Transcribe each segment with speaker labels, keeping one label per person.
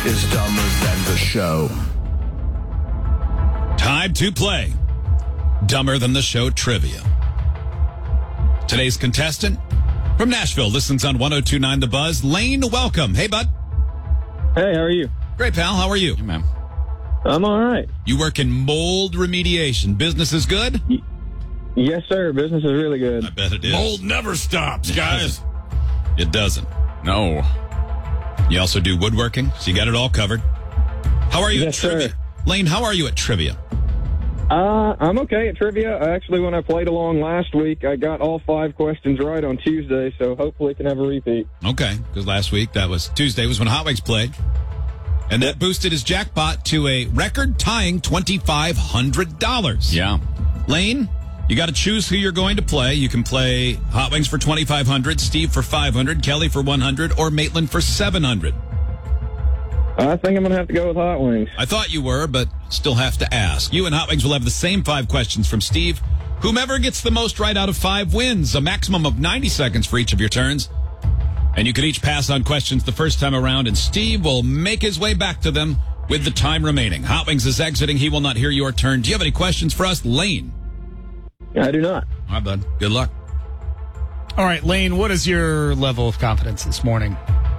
Speaker 1: is dumber than the show.
Speaker 2: Time to play Dumber Than the Show trivia. Today's contestant from Nashville listens on 102.9 The Buzz. Lane, welcome. Hey, bud.
Speaker 3: Hey, how are you?
Speaker 2: Great, pal. How are you?
Speaker 4: Hey, man.
Speaker 3: I'm all right.
Speaker 2: You work in mold remediation. Business is good?
Speaker 3: Yes, sir. Business is really good.
Speaker 2: I bet it is.
Speaker 4: Mold never stops, guys.
Speaker 2: It doesn't.
Speaker 4: No.
Speaker 2: You also do woodworking, so you got it all covered. How are you
Speaker 3: Yes,
Speaker 2: at trivia?
Speaker 3: sir.
Speaker 2: Lane, how are you at trivia?
Speaker 3: I'm okay at trivia. Actually, when I played along last week, I got all 5 questions right on Tuesday, so hopefully I can have a repeat.
Speaker 2: Okay, because last week, Tuesday was when Hot Wings played. And that boosted his jackpot to a record-tying $2,500.
Speaker 4: Yeah.
Speaker 2: Lane, you got to choose who you're going to play. You can play Hot Wings for $2,500, Steve for $500, Kelly for $100, or Maitland for $700.
Speaker 3: I think I'm going to have to go with Hot Wings.
Speaker 2: I thought you were, but still have to ask. You and Hot Wings will have the same 5 questions from Steve. Whomever gets the most right out of 5 wins, a maximum of 90 seconds for each of your turns. And you can each pass on questions the first time around, and Steve will make his way back to them with the time remaining. Hot Wings is exiting. He will not hear your turn. Do you have any questions for us, Lane?
Speaker 3: I do not.
Speaker 2: All right, bud. Good luck.
Speaker 5: All right, Lane, what is your level of confidence this morning?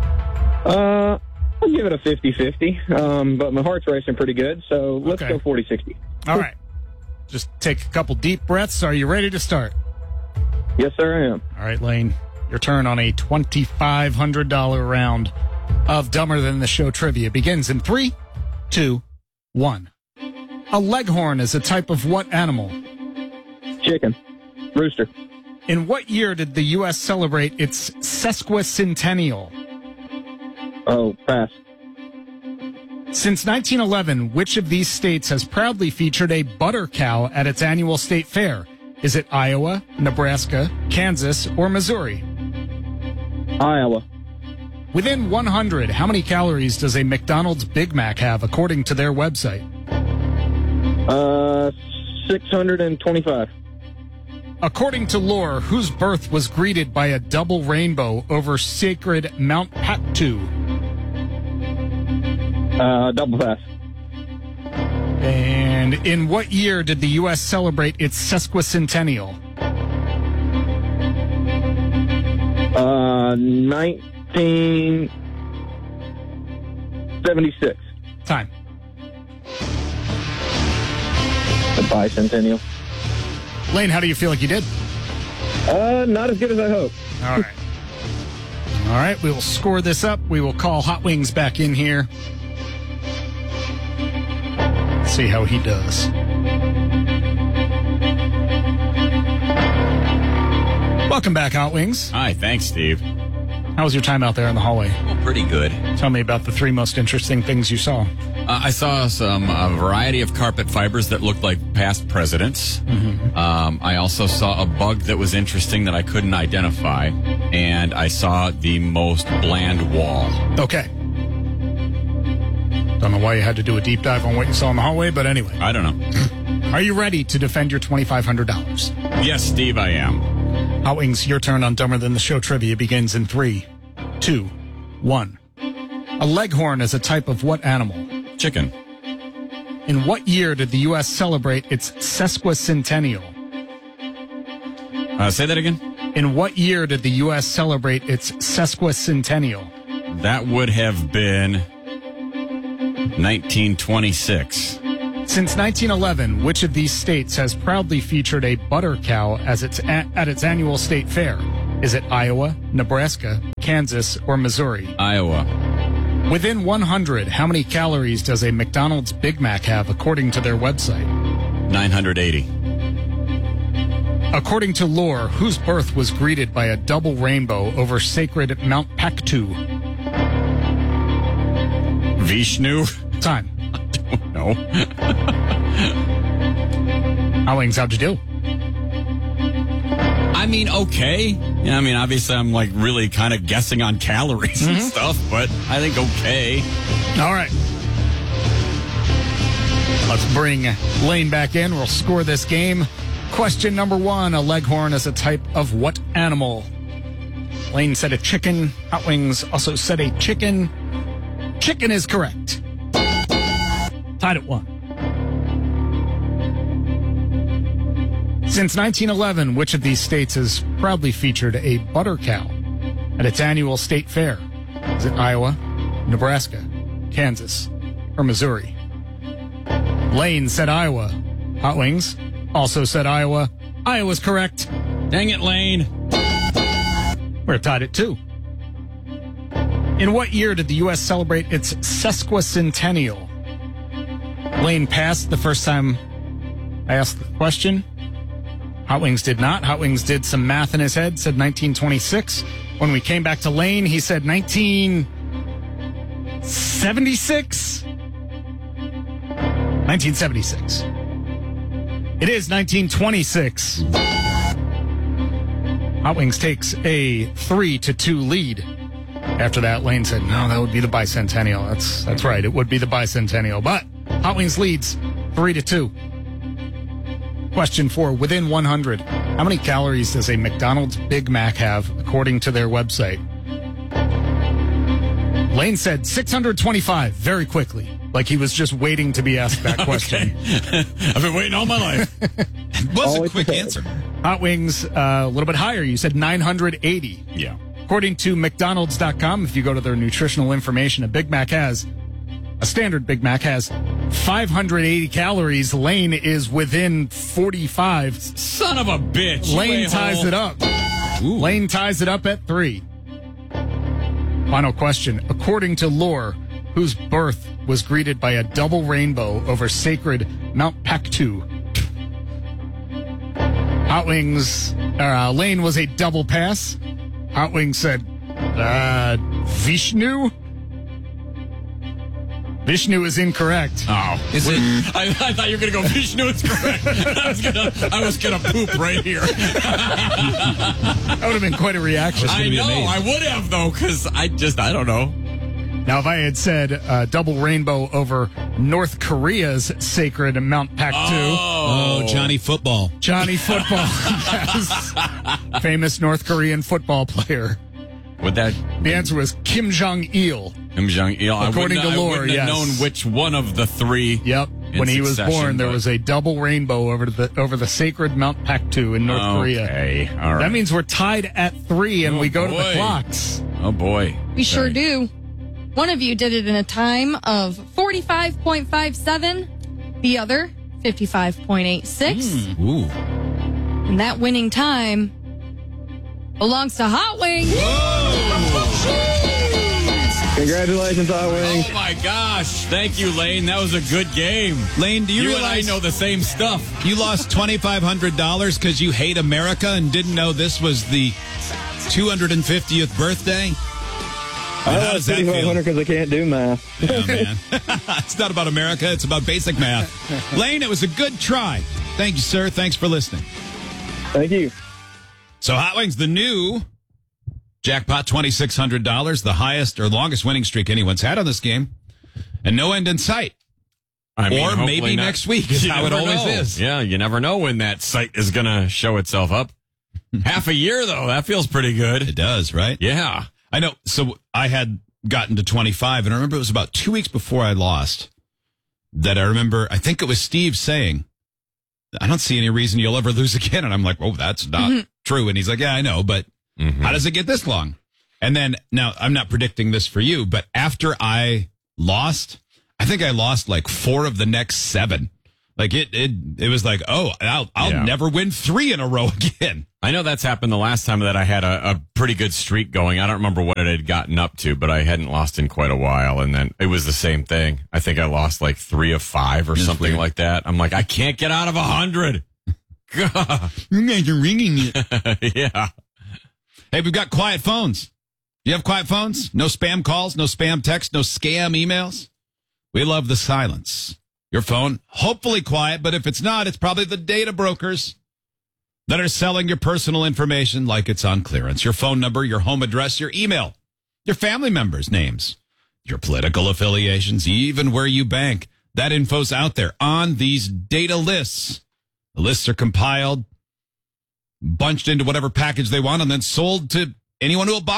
Speaker 3: I'll give it a 50-50, but my heart's racing pretty good, so let's
Speaker 5: Okay.
Speaker 3: go 40-60.
Speaker 5: All right. Just take a couple deep breaths. Are you ready to start?
Speaker 3: Yes, sir, I am.
Speaker 5: All right, Lane, your turn on a $2,500 round of Dumber Than the Show trivia begins in 3, 2, 1. A leghorn is a type of what animal?
Speaker 3: Chicken. Rooster.
Speaker 5: In what year did the U.S. celebrate its sesquicentennial?
Speaker 3: Oh, pass.
Speaker 5: Since 1911, which of these states has proudly featured a butter cow at its annual state fair? Is it Iowa, Nebraska, Kansas, or Missouri?
Speaker 3: Iowa.
Speaker 5: Within 100, how many calories does a McDonald's Big Mac have according to their website?
Speaker 3: 625.
Speaker 5: According to lore, whose birth was greeted by a double rainbow over sacred Mount Paktu?
Speaker 3: Double pass.
Speaker 5: And in what year did the U.S. celebrate its sesquicentennial?
Speaker 3: 1976.
Speaker 5: Time.
Speaker 3: The bicentennial.
Speaker 5: Lane, how do you feel like you did?
Speaker 3: Not as good as I hoped.
Speaker 5: All right. All right, we will score this up. We will call Hot Wings back in here. See how he does. Welcome back, Hot Wings.
Speaker 4: Hi, thanks, Steve.
Speaker 5: How was your time out there in the hallway?
Speaker 4: Well, pretty good.
Speaker 5: Tell me about the 3 most interesting things you saw.
Speaker 4: I saw a variety of carpet fibers that looked like past presidents. I also saw a bug that was interesting that I couldn't identify. And I saw the most bland wall.
Speaker 5: Okay. Don't know why you had to do a deep dive on what you saw in the hallway, but anyway.
Speaker 4: I don't know.
Speaker 5: Are you ready to defend your $2,500?
Speaker 4: Yes, Steve, I am.
Speaker 5: Hot Wings, your turn on Dumber Than the Show trivia begins in 3, 2, 1. A leghorn is a type of what animal?
Speaker 4: Chicken.
Speaker 5: In what year did the U.S. celebrate its sesquicentennial?
Speaker 4: Say that again?
Speaker 5: In what year did the U.S. celebrate its sesquicentennial?
Speaker 4: That would have been 1926.
Speaker 5: Since 1911, which of these states has proudly featured a butter cow as at its annual state fair? Is it Iowa, Nebraska, Kansas, or Missouri?
Speaker 4: Iowa.
Speaker 5: Within 100, how many calories does a McDonald's Big Mac have according to their website?
Speaker 4: 980.
Speaker 5: According to lore, whose birth was greeted by a double rainbow over sacred Mount Paktu?
Speaker 4: Vishnu?
Speaker 5: Time.
Speaker 4: No.
Speaker 5: How Wings, how'd you do?
Speaker 4: I mean, okay. Yeah, I mean, obviously, I'm like really kind of guessing on calories and stuff, but I think okay.
Speaker 5: All right. Let's bring Lane back in. We'll score this game. Question number 1. A leghorn is a type of what animal? Lane said a chicken. Hot Wings also said a chicken. Chicken is correct. Tied at 1. Since 1911, which of these states has proudly featured a butter cow at its annual state fair? Is it Iowa, Nebraska, Kansas, or Missouri? Lane said Iowa. Hot Wings also said Iowa. Iowa's correct.
Speaker 4: Dang it, Lane.
Speaker 5: We're tied at 2. In what year did the U.S. celebrate its sesquicentennial? Lane passed the first time I asked the question. Hot Wings did not. Hot Wings did some math in his head, said 1926. When we came back to Lane, he said 1976. 1976. It is 1926. Hot Wings takes a 3-2 lead. After that, Lane said, no, that would be the bicentennial. That's right. It would be the bicentennial. But Hot Wings leads 3-2. Question 4. Within 100, how many calories does a McDonald's Big Mac have according to their website? Lane said 625 very quickly, like he was just waiting to be asked that question.
Speaker 4: I've been waiting all my life.
Speaker 2: It was a quick answer.
Speaker 5: Hot Wings, a little bit higher. You said 980.
Speaker 4: Yeah.
Speaker 5: According to McDonald's.com, if you go to their nutritional information, a standard Big Mac has 580 calories. Lane is within 45.
Speaker 4: Son of a bitch.
Speaker 5: Lane ties it up.
Speaker 2: Ooh.
Speaker 5: Lane ties it up at 3. Final question. According to lore, whose birth was greeted by a double rainbow over sacred Mount Paktu? Hot Wings, Lane was a double pass. Hot Wings said, Vishnu? Vishnu is incorrect.
Speaker 4: Oh.
Speaker 2: Is it?
Speaker 4: I thought you were going to go, Vishnu is correct. I was going to poop right here.
Speaker 5: That would have been quite a reaction.
Speaker 4: I know. I would have, though, because I don't know.
Speaker 5: Now, if I had said double rainbow over North Korea's sacred Mount Paktu.
Speaker 2: Oh, Johnny Football.
Speaker 5: Johnny Football. Yes. Famous North Korean football player.
Speaker 4: Would that?
Speaker 5: The answer was Kim Jong-il.
Speaker 4: Kim Jong-il.
Speaker 5: According to lore,
Speaker 4: I wouldn't have known which one of the three.
Speaker 5: Yep. When he was born, there was a double rainbow over the sacred Mount Paktu in North Korea.
Speaker 4: Okay. All right.
Speaker 5: That means we're tied at 3, and we go to the clocks.
Speaker 4: Oh, boy.
Speaker 6: We sure do. One of you did it in a time of 45.57, the other 55.86.
Speaker 2: Ooh.
Speaker 6: And that winning time belongs to Hot Wings.
Speaker 3: Congratulations, Hot Wings.
Speaker 4: Oh, my gosh. Thank you, Lane. That was a good game.
Speaker 2: Lane, do you
Speaker 4: and I
Speaker 2: realize
Speaker 4: know the same stuff?
Speaker 2: you lost $2,500 because you hate America and didn't know this was the 250th birthday?
Speaker 3: I
Speaker 2: How
Speaker 3: lost
Speaker 2: does that feel?
Speaker 3: $5,500 because I can't do math.
Speaker 2: Yeah, man. It's not about America. It's about basic math. Lane, it was a good try. Thank you, sir. Thanks for listening.
Speaker 3: Thank you.
Speaker 2: So Hot Wings, the new jackpot, $2,600, the highest or longest winning streak anyone's had on this game, and no end in sight.
Speaker 4: I mean,
Speaker 2: or
Speaker 4: hopefully
Speaker 2: maybe
Speaker 4: not.
Speaker 2: next week is
Speaker 4: You
Speaker 2: how it
Speaker 4: never
Speaker 2: always
Speaker 4: know.
Speaker 2: is.
Speaker 4: Yeah, you never know when that site is going to show itself up. Half a year, though. That feels pretty good.
Speaker 2: It does, right?
Speaker 4: Yeah.
Speaker 2: I know. So I had gotten to 25, and I remember it was about 2 weeks before I lost that I remember, I think it was Steve saying, I don't see any reason you'll ever lose again. And I'm like, oh, that's not true. And he's like, yeah, I know, but how does it get this long? And then, now, I'm not predicting this for you, but after I lost, I think I lost like 4 of the next 7. Like it was like, oh, I'll never win 3 in a row again.
Speaker 4: I know that's happened the last time that I had a pretty good streak going. I don't remember what it had gotten up to, but I hadn't lost in quite a while. And then it was the same thing. I think I lost like 3 of 5 or something
Speaker 2: weird.
Speaker 4: like that. I'm like, I can't get out of 100. God.
Speaker 2: You guys are ringing it.
Speaker 4: Yeah.
Speaker 2: Hey, we've got quiet phones. Do you have quiet phones? No spam calls, no spam texts, no scam emails? We love the silence. Your phone, hopefully quiet, but if it's not, it's probably the data brokers that are selling your personal information like it's on clearance. Your phone number, your home address, your email, your family members' names, your political affiliations, even where you bank. That info's out there on these data lists. The lists are compiled, bunched into whatever package they want, and then sold to anyone who will buy it.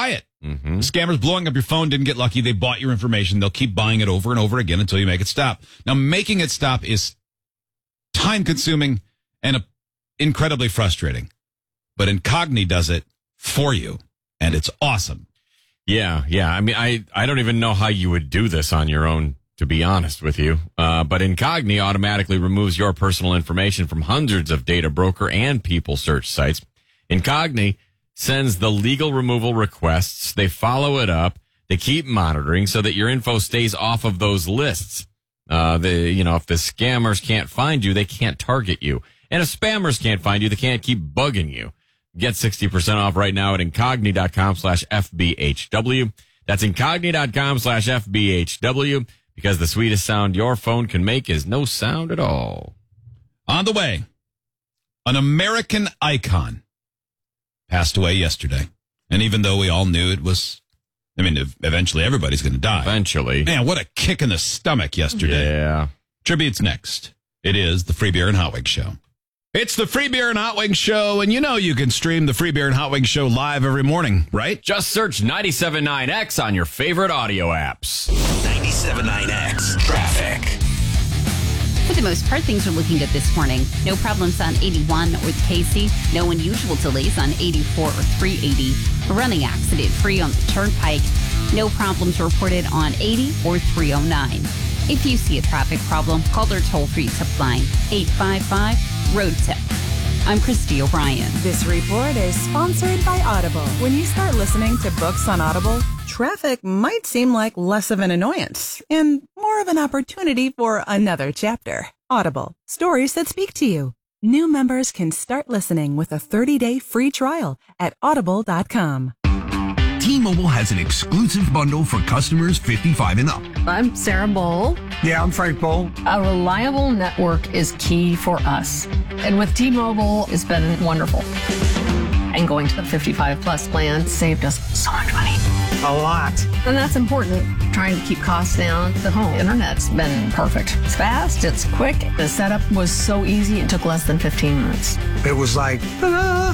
Speaker 2: The scammers blowing up your phone didn't get lucky. They bought your information. They'll keep buying it over and over again until you make it stop. Now, making it stop is time-consuming and incredibly frustrating. But Incogni does it for you, and it's awesome.
Speaker 4: Yeah. I mean, I don't even know how you would do this on your own, to be honest with you. But Incogni automatically removes your personal information from hundreds of data broker and people search sites. Incogni sends the legal removal requests. They follow it up. They keep monitoring so that your info stays off of those lists. If the scammers can't find you, they can't target you. And if spammers can't find you, they can't keep bugging you. Get 60% off right now at incogni.com/FBHW. That's incogni.com/FBHW, because the sweetest sound your phone can make is no sound at all.
Speaker 2: On the way, an American icon passed away yesterday. And even though we all knew it was, eventually everybody's going to die.
Speaker 4: Eventually.
Speaker 2: Man, what a kick in the stomach yesterday.
Speaker 4: Yeah.
Speaker 2: Tribute's next. It is the Free Beer and Hot Wings Show. It's the Free Beer and Hot Wings Show, and you know you can stream the Free Beer and Hot Wings Show live every morning, right?
Speaker 4: Just search 97.9X on your favorite audio apps.
Speaker 1: 97.9X Traffic.
Speaker 7: For the most part, things are looking good this morning. No problems on 81 or the Casey. No unusual delays on 84 or 380. A running accident free on the Turnpike. No problems reported on 80 or 309. If you see a traffic problem, call their toll-free tip line, 855-ROAD-TIP. I'm Christy O'Brien.
Speaker 8: This report is sponsored by Audible. When you start listening to books on Audible, traffic might seem like less of an annoyance and more of an opportunity for another chapter. Audible, stories that speak to you. New members can start listening with a 30-day free trial at audible.com.
Speaker 1: T-Mobile has an exclusive bundle for customers 55 and up.
Speaker 9: I'm Sarah Bowl.
Speaker 10: Yeah, I'm Frank Bowl.
Speaker 9: A reliable network is key for us. And with T-Mobile, it's been wonderful. And going to the 55 plus plan saved us so much money.
Speaker 10: A lot.
Speaker 9: And that's important, trying to keep costs down. The home internet's been perfect. It's fast, it's quick. The setup was so easy, it took less than 15 minutes.
Speaker 10: It was like, ta-da!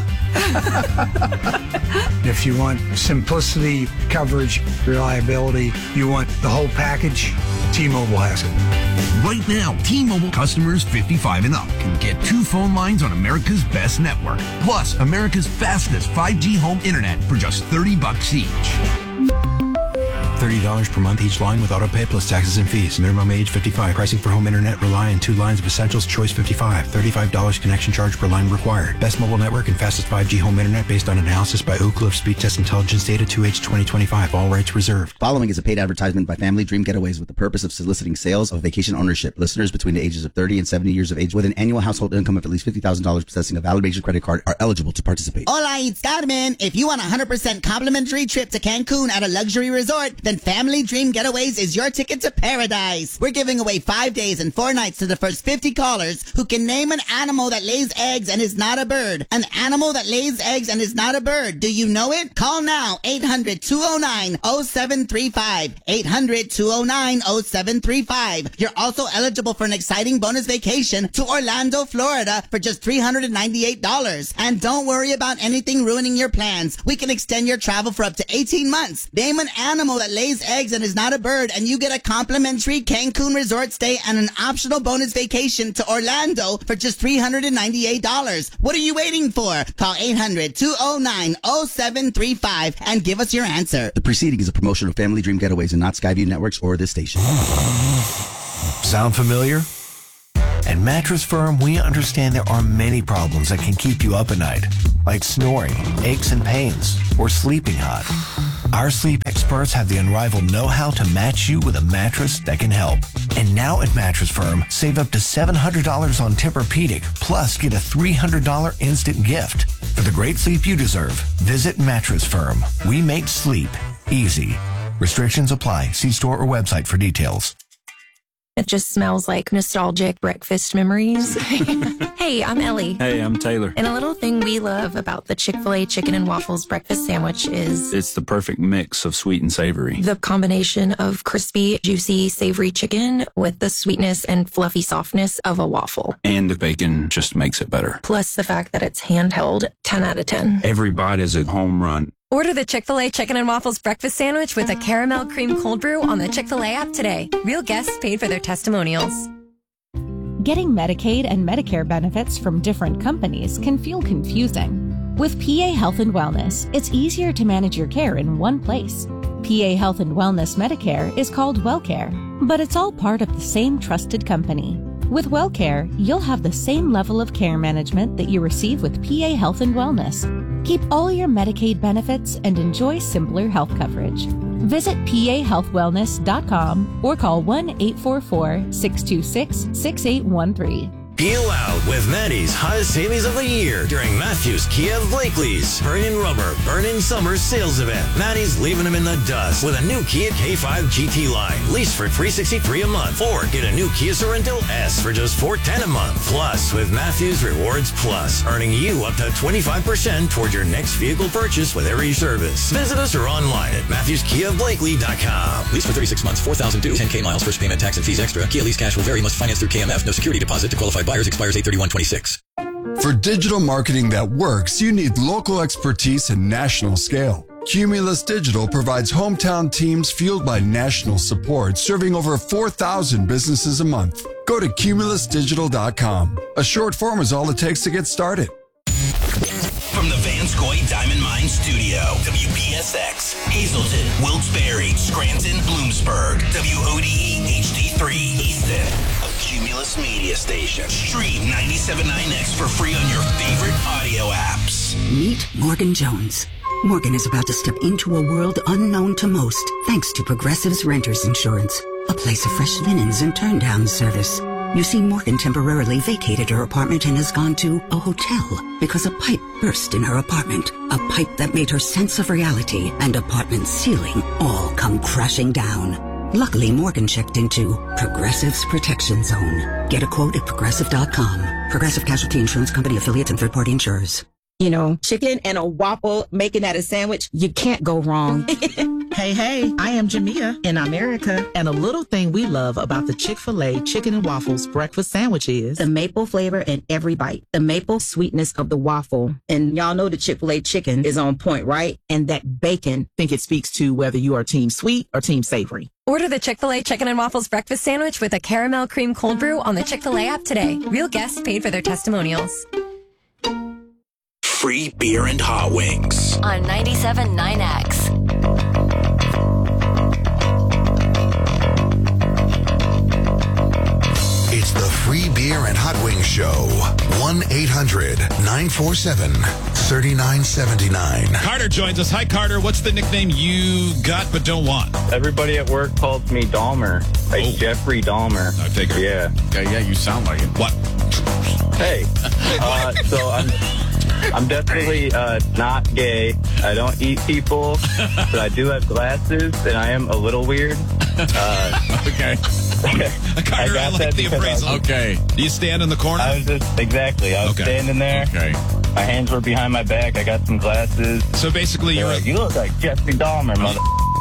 Speaker 10: If you want simplicity, coverage, reliability, you want the whole package, T-Mobile has it.
Speaker 1: Right now, T-Mobile customers 55 and up can get 2 phone lines on America's best network, plus America's fastest 5G home internet for just $30 each.
Speaker 11: $30 per month each line with autopay plus taxes and fees. Minimum age 55. Pricing for home internet rely on 2 lines of Essentials Choice 55. $35 connection charge per line required. Best mobile network and fastest 5G home internet based on analysis by Ookla of Speed Test Intelligence Data 2H 2025. All rights reserved.
Speaker 12: Following is a paid advertisement by Family Dream Getaways with the purpose of soliciting sales of vacation ownership. Listeners between the ages of 30 and 70 years of age with an annual household income of at least $50,000 possessing a valid major credit card are eligible to participate.
Speaker 13: Hola, it's Carmen. If you want a 100% complimentary trip to Cancun at a luxury resort, then Family Dream Getaways is your ticket to paradise. We're giving away 5 days and 4 nights to the first 50 callers who can name an animal that lays eggs and is not a bird. An animal that lays eggs and is not a bird. Do you know it? Call now, 800-209-0735. 800-209-0735. You're also eligible for an exciting bonus vacation to Orlando, Florida for just $398. And don't worry about anything ruining your plans. We can extend your travel for up to 18 months. Name an animal that lays eggs and is not a bird, and you get a complimentary Cancun resort stay and an optional bonus vacation to Orlando for just $398. What are you waiting for? Call 800-209-0735 and give us your answer.
Speaker 12: The preceding is a promotion of Family Dream Getaways and not Skyview Networks or this station.
Speaker 14: Sound familiar? At Mattress Firm, we understand there are many problems that can keep you up at night, like snoring, aches and pains, or sleeping hot. Our sleep experts have the unrivaled know-how to match you with a mattress that can help. And now at Mattress Firm, save up to $700 on Tempur-Pedic, plus get a $300 instant gift. For the great sleep you deserve, visit Mattress Firm. We make sleep easy. Restrictions apply. See store or website for details.
Speaker 15: It just smells like nostalgic breakfast memories. Hey, I'm Ellie.
Speaker 16: Hey, I'm Taylor.
Speaker 15: And a little thing we love about the Chick-fil-A chicken and waffles breakfast sandwich is
Speaker 16: it's the perfect mix of sweet and savory.
Speaker 15: The combination of crispy, juicy, savory chicken with the sweetness and fluffy softness of a waffle.
Speaker 16: And the bacon just makes it better.
Speaker 15: Plus the fact that it's handheld, 10 out of 10.
Speaker 16: Every bite is a home run.
Speaker 17: Order the Chick-fil-A Chicken and Waffles Breakfast Sandwich with a caramel cream cold brew on the Chick-fil-A app today. Real guests paid for their testimonials.
Speaker 18: Getting Medicaid and Medicare benefits from different companies can feel confusing. With PA Health and Wellness, it's easier to manage your care in one place. PA Health and Wellness Medicare is called WellCare, but it's all part of the same trusted company. With WellCare, you'll have the same level of care management that you receive with PA Health and Wellness. Keep all your Medicaid benefits and enjoy simpler health coverage. Visit pahealthwellness.com or call 1-844-626-6813.
Speaker 19: Peel out with Maddie's hottest savings of the year during Matthews Kia of Blakely's Burn-In Rubber, Burn-In Summer sales event. Maddie's leaving them in the dust with a new Kia K5 GT line, leased for $363 a month, or get a new Kia Sorrento S for just $410 a month. Plus, with Matthews Rewards Plus, earning you up to 25% toward your next vehicle purchase with every service. Visit us or online at MatthewsKiaofBlakely.com.
Speaker 20: Lease for 36 months, 4,000 due, 10K miles, first payment, tax and fees extra. Kia lease cash will vary, must finance through KMF, no security deposit to qualify buyers, expires 8/31/26.
Speaker 21: For digital marketing that works, you need local expertise and national scale. Cumulus Digital provides hometown teams fueled by national support, serving over 4,000 businesses a month. Go to cumulusdigital.com. A short form is all it takes to get started.
Speaker 22: From the Vanscoy Diamond Mine Studio, WPSX, Hazleton, Wilkes-Barre, Scranton, Bloomsburg, WODE HD3 Easton, a Cumulus media station. Stream 97.9X for free on your favorite audio apps.
Speaker 23: Meet Morgan Jones. Morgan is about to step into a world unknown to most, thanks to Progressive's Renters Insurance, a place of fresh linens and turn-down service. You see, Morgan temporarily vacated her apartment and has gone to a hotel because a pipe burst in her apartment. A pipe that made her sense of reality and apartment ceiling all come crashing down. Luckily, Morgan checked into Progressive's Protection Zone. Get a quote at Progressive.com. Progressive Casualty Insurance Company, affiliates, and third-party insurers.
Speaker 24: You know, chicken and a waffle, making that a sandwich, you can't go wrong.
Speaker 25: Hey, I am Jamia in America, and a little thing we love about the Chick-fil-A Chicken and Waffles breakfast sandwich is
Speaker 24: the maple flavor in every bite, the maple sweetness of the waffle. And y'all know the Chick-fil-A chicken is on point, right? And that bacon.
Speaker 25: I think it speaks to whether you are team sweet or team savory.
Speaker 17: Order the Chick-fil-A Chicken and Waffles Breakfast Sandwich with a caramel cream cold brew on the Chick-fil-A app today. Real guests paid for their testimonials.
Speaker 22: Free beer and hot wings
Speaker 17: on 97.9X.
Speaker 26: It's the Free Beer and Hot Wings Show. 1-800-947-3979.
Speaker 2: Carter joins us. Hi, Carter. What's the nickname you got but don't want?
Speaker 27: Everybody at work calls me Dahmer. Like Jeffrey Dahmer.
Speaker 2: I figure.
Speaker 27: Yeah.
Speaker 4: Yeah, you sound like him.
Speaker 2: What?
Speaker 27: Hey. So I'm definitely not gay. I don't eat people, but I do have glasses, and I am a little weird.
Speaker 2: Okay. Carter, I like the appraisal. Okay. Do you stand in the corner?
Speaker 27: I was standing there.
Speaker 2: Okay.
Speaker 27: My hands were behind my back. I got some glasses.
Speaker 2: So basically,
Speaker 27: you look like Jeffrey Dahmer, mother.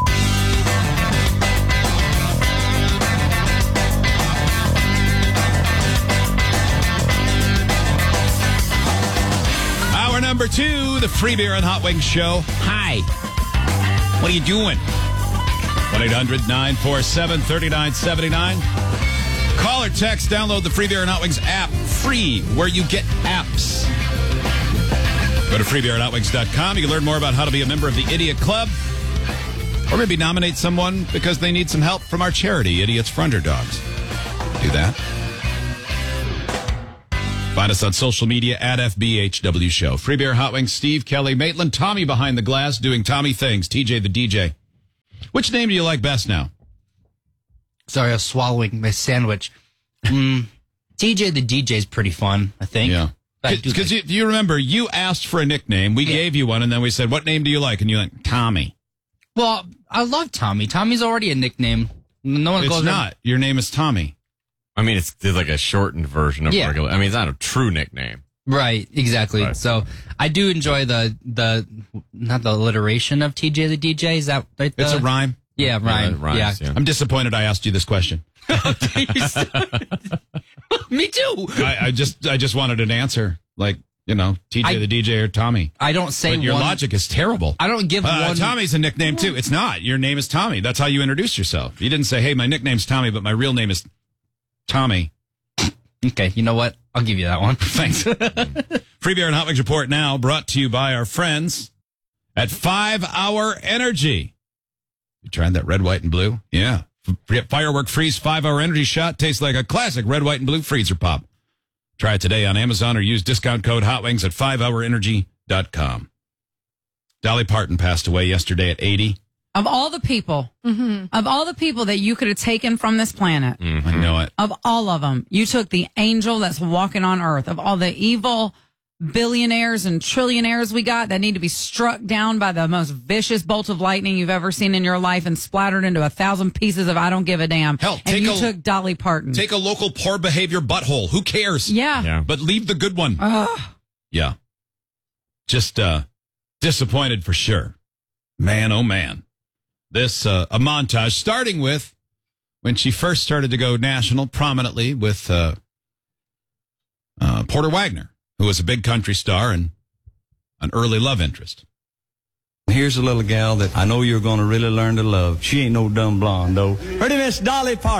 Speaker 2: Number 2, the Free Beer and Hot Wings Show. Hi. What are you doing? 1-800-947-3979. Call or text, download the Free Beer and Hot Wings app. Free, where you get apps. Go to freebeerandhotwings.com. You can learn more about how to be a member of the Idiot Club. Or maybe nominate someone because they need some help from our charity, Idiots for Underdogs. Do that. Find us on social media at FBHW Show. Free Beer, Hot Wings, Steve, Kelly, Maitland, Tommy behind the glass doing Tommy things. TJ the DJ. Which name do you like best now?
Speaker 28: Sorry, I was swallowing my sandwich. TJ the DJ is pretty fun, I think.
Speaker 2: Yeah. Because you remember, you asked for a nickname. We gave you one, and then we said, what name do you like? And you went, Tommy.
Speaker 28: Well, I love Tommy. Tommy's already a nickname. No one
Speaker 2: It's
Speaker 28: goes
Speaker 2: not. Your name is Tommy.
Speaker 4: I mean, it's like a shortened version of regular. I mean, it's not a true nickname.
Speaker 28: Right, exactly.
Speaker 4: Right.
Speaker 28: So I do enjoy the not the alliteration of TJ the DJ. Is that right?
Speaker 2: It's a rhyme.
Speaker 28: Yeah, rhyme.
Speaker 4: Rhymes,
Speaker 28: yeah.
Speaker 2: I'm disappointed I asked you this question.
Speaker 28: Me too.
Speaker 2: I just wanted an answer. Like, You know, TJ the DJ or Tommy.
Speaker 28: I don't say
Speaker 2: but your
Speaker 28: one-
Speaker 2: logic is terrible.
Speaker 28: I don't give one.
Speaker 2: Tommy's a nickname, too. It's not. Your name is Tommy. That's how you introduce yourself. You didn't say, hey, my nickname's Tommy, but my real name is Tommy.
Speaker 28: Okay, you know what? I'll give you that one.
Speaker 2: Thanks. Free Beer and Hot Wings Report now brought to you by our friends at 5 Hour Energy. You tried that red, white, and blue? Yeah. Firework Freeze 5 Hour Energy Shot tastes like a classic red, white, and blue freezer pop. Try it today on Amazon or use discount code HOTWINGS at 5hourenergy.com. Dolly Parton passed away yesterday at 80.
Speaker 1: Of all the people, of all the people that you could have taken from this planet,
Speaker 2: I know it.
Speaker 1: of all of them, you took the angel that's walking on earth. Of all the evil billionaires and trillionaires we got that need to be struck down by the most vicious bolt of lightning you've ever seen in your life and splattered into 1,000 pieces of I don't give a damn.
Speaker 2: Hell,
Speaker 1: and you took Dolly Parton.
Speaker 2: Take a local poor behavior butthole. Who cares?
Speaker 1: Yeah.
Speaker 2: But leave the good one. Yeah. Just disappointed for sure. Man, oh man. This, a montage starting with when she first started to go national prominently with Porter Wagner, who was a big country star and an early love interest.
Speaker 3: Here's a little gal that I know you're going to really learn to love. She ain't no dumb blonde, though. Pretty Miss Dolly Parton.